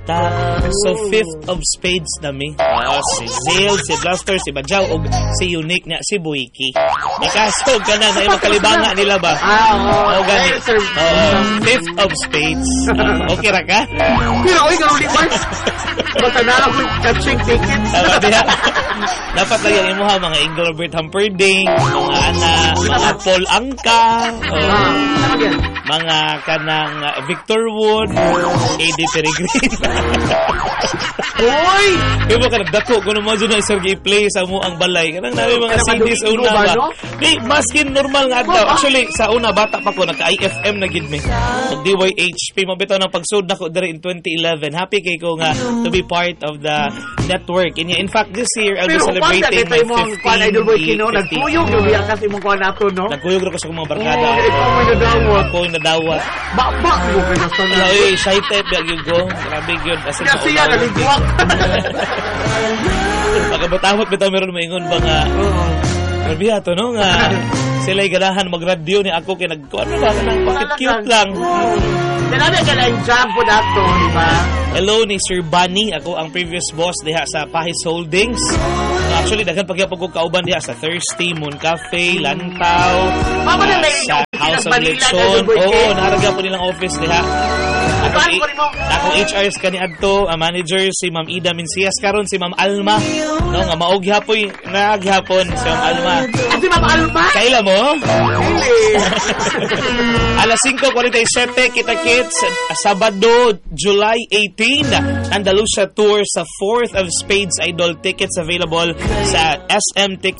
So, 5th of spades nami. Si Zale, si Blaster, si Badjaw, o si Unique na, si Buiki. Ikaso, ganang na yung makalibanga nila ba? Oo, gani. 5th of spades. Okay ra ka? Pero, oy, gano'n di ba? Basta na ako catching tickets. Dapat lang yung imuha, mga Engelbert Humperdinck, mga mga Paul Angka, mga kanang Victor Wood, AD Peregrine. Uy! Kaya ka nagdako kung naman dyan na Sergey play sa mo ang balay. Kanang namin mga CDs una ba? Di, maskin normal nga daw. Actually, sa una, bata pa ko, nagka-IFM na gid me. Mag-DYHP, mabitaw ng pagsud na ko dari in 2011. Happy kay ko nga to be part of the network. And in fact, this year, I'll be celebrating my 15th. Nagkuyog yung biya kasi mong kuha nato, no? Nagkuyog ko sa mga barkada. Ikaw may nadawat. Ako yung nadawat. Bakbak mo kayo nasa na. Uy, shy type yun ko. Grabe yun. Kasi yan, naligwak. Pagkabatamot bitaw meron maingon ba nga grabe ato no nga sila'y ganahan mag-radio ni ako kaya ano ba kanang pakit-cute lang. Kailangan ka lang jam po nato, di ba? Hello ni Sir Bunny, ako ang previous boss diha sa Pahis Holdings. Actually daghan pagyapon ko kauban diha sa Thirsty, Moon Cafe, Lantaw, sa House of Lechon. Oo, naharagya po nilang office diha. Akong HRs kani adto, manager si Ma'am Ida Mencias karon si Ma'am Alma. No, nga maog hapon, naghapon si Ma'am Alma. Si Ma'am Alma? Kaila mo? Alas 5:47 kita-kits Sabado, July 18. Andalusia Tour sa 4th of Spades Idol. Tickets available sa SM Ticket